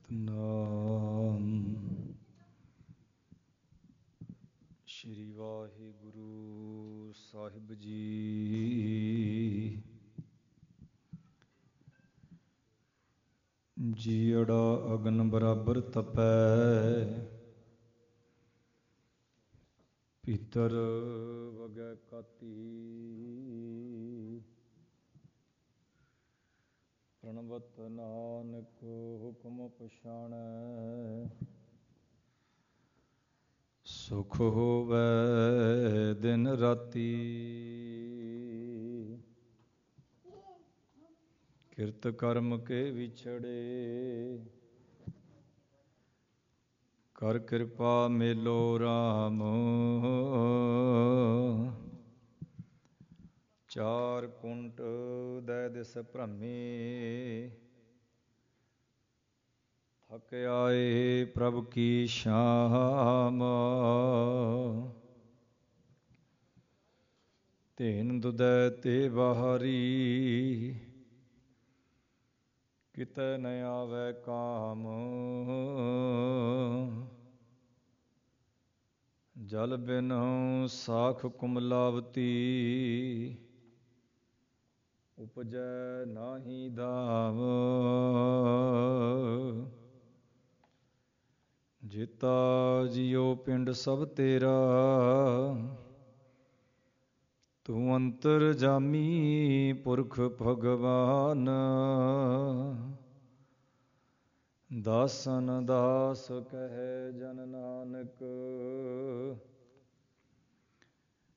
ਸਤਿਨਾਮ ਸ਼੍ਰੀ ਵਾਹਿਗੁਰੂ ਸਾਹਿਬ ਜੀ। ਜੀਅੜਾ ਅਗਨ ਬਰਾਬਰ ਤਪੈ, ਭੀਤਰ ਵਗੈ ਕਾਤੀ। ਪ੍ਰਣਵਤ ਨਾਨਕ ਹੁਕਮ ਪਛਾਣੈ, ਸੁਖ ਹੋਵੈ ਦਿਨ ਰਾਤੀ। ਕਿਰਤ ਕਰਮ ਕੇ ਵਿਛੜੇ, ਕਰ ਕਿਰਪਾ ਮੇਲੋ ਰਾਮ। ਚਾਰ ਕੁੰਟ ਦੈ ਦਿਸ ਭ੍ਰਮੇ, ਥਕ ਆਏ ਪ੍ਰਭ ਕੀ ਸ਼ਾਮ। ਧੇਨ ਦੁਦੈ ਤੇ ਬਾਹਰੀ, ਕਿਤੈ ਨ ਆਵੈ ਕਾਮ। ਜਲ ਬਿਨੁ ਸਾਖ ਕੁਮਲਾਵਤੀ, ਉਪਜੈ ਨਾਹੀ ਧਾਮ। ਜੀਤਾ ਜੀਉ ਪਿੰਡ ਸਭ ਤੇਰਾ, ਤੂੰ ਅੰਤਰਜਾਮੀ ਪੁਰਖ ਭਗਵਾਨ। ਦਾਸਨ ਦਾਸ ਕਹੈ ਜਨ ਨਾਨਕ,